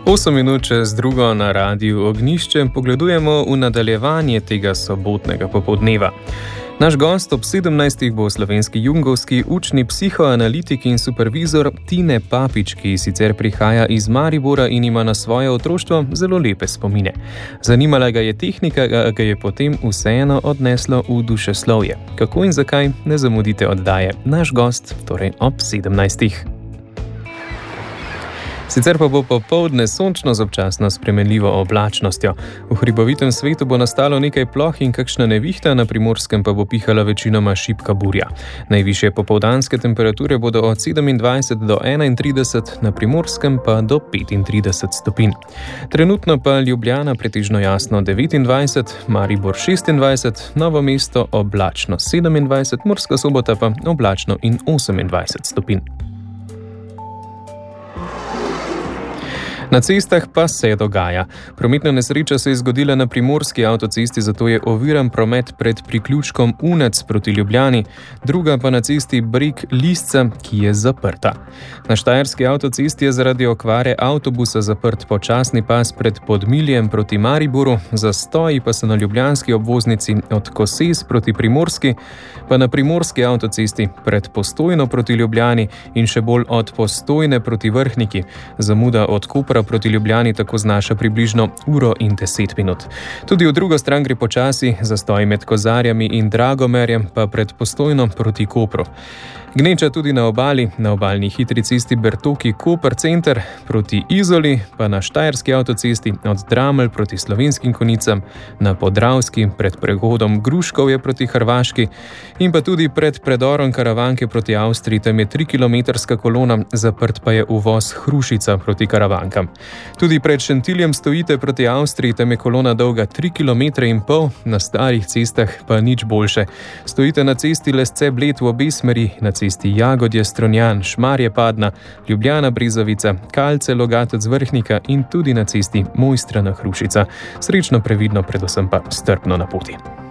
8 minut čez drugo na Radiu Ognjišče pogledujemo v nadaljevanje tega sobotnega popoldneva. Naš gost ob 17. bo slovenski jungovski učni psihoanalitik in supervizor Tine Papič, ki sicer prihaja iz Maribora in ima na svoje otroštvo zelo lepe spomine. Zanimala ga je tehnika, ga je potem vseeno odneslo v dušeslovje. Kako in zakaj, ne zamudite oddaje. Naš gost torej ob 17. Sicer pa bo popoldne sončno z občasno spremenljivo oblačnostjo. V hribovitem svetu bo nastalo nekaj ploh in kakšna nevihta, na Primorskem pa bo pihala večinoma šibka burja. Najvišje popoldanske temperature bodo od 27 do 31, na Primorskem pa do 35 stopinj. Trenutno pa Ljubljana pretežno jasno 29, Maribor 26, Novo mesto oblačno 27, Murska Sobota pa oblačno in 28 stopinj. Na cestah pa se dogaja. Prometna nesreča se je zgodila na primorski avtocesti, zato je oviran promet pred priključkom Unec proti Ljubljani, druga pa na cesti Breg-Lisca, ki je zaprta. Na štajerski avtocesti je zaradi okvare avtobusa zaprt počasni pas pred Podmiljem proti Mariboru, zastoji pa so na ljubljanski obvoznici od Koses proti Primorski, pa na primorski avtocesti pred Postojno proti Ljubljani in še bolj od Postojne proti Vrhniki. Zamuda od Kopra proti Ljubljani tako znaša približno 1:10 minut. Tudi v drugo stran gre počasi, zastoj med Kozarjami in Dragomerjem pa pred Postojno proti Kopru. Gneča tudi na obali, na obalni hitri cesti Bertoki-Koper center proti Izoli, pa na štajerski avtocesti od Dramelj proti Slovenskim Konjicam, na Podravski pred prehodom Gruškovje proti Hrvaški in pa tudi pred predorom Karavanke proti Avstriji, tam je 3-kilometrska kolona, zaprt pa je uvoz Hrušica proti Karavankam. Tudi pred Šentiljem stojite proti Avstriji, tam je kolona dolga 3,5 km, na starih cestah pa nič boljše. Stojite na cesti Lesce-Bled v obe smeri, na cesti Jagodje-Strunjan, Šmarje-Padna, Ljubljana-Brezovica, Kalce-Logatec-Vrhnika in tudi na cesti Mojstrana-Hrušica. Srečno, previdno, predvsem pa strpno na poti.